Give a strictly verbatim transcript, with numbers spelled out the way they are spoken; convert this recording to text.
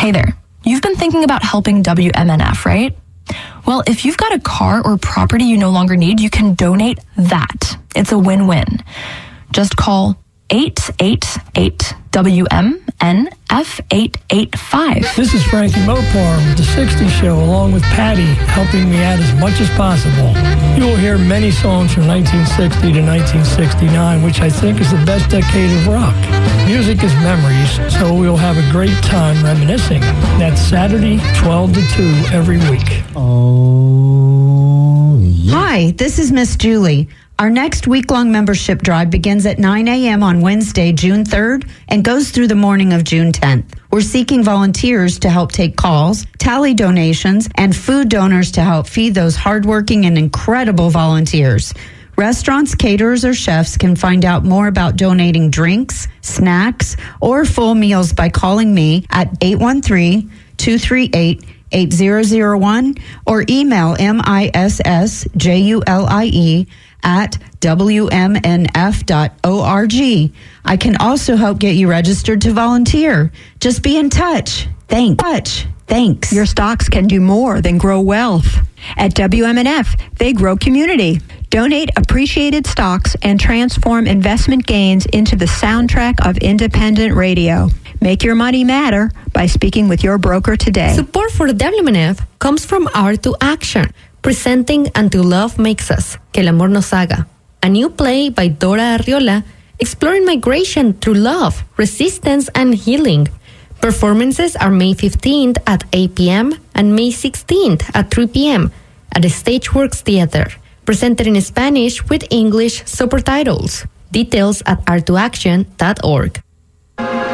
Hey there. You've been thinking about helping W M N F, right? Well, if you've got a car or property you no longer need, you can donate that. It's a win-win. Just call eight eight eight W M N F eight eight five. This is Frankie Mopar with The sixties Show, along with Patty, helping me out as much as possible. You will hear many songs from nineteen sixty to nineteen sixty-nine, which I think is the best decade of rock. Music is memories, so we'll have a great time reminiscing. That's Saturday, twelve to two every week. Oh, yeah. Hi, this is Miss Julie. Our next week-long membership drive begins at nine a.m. on Wednesday, June third, and goes through the morning of June tenth. We're seeking volunteers to help take calls, tally donations, and food donors to help feed those hardworking and incredible volunteers. Restaurants, caterers, or chefs can find out more about donating drinks, snacks, or full meals by calling me at eight one three, two three eight, eight zero zero one or email M I S S J U L I E at W M N F dot org. I can also help get you registered to volunteer. Just be in touch. Thanks. Thanks. Your stocks can do more than grow wealth. At W M N F, they grow community. Donate appreciated stocks and transform investment gains into the soundtrack of independent radio. Make your money matter by speaking with your broker today. Support for W M N F comes from Art to Action, presenting Until Love Makes Us, Que el Amor Nos Haga, a new play by Dora Arriola exploring migration through love, resistance, and healing. Performances are May fifteenth at eight p.m. and May sixteenth at three p.m. at the Stageworks Theater, presented in Spanish with English subtitles. Details at art to action dot org.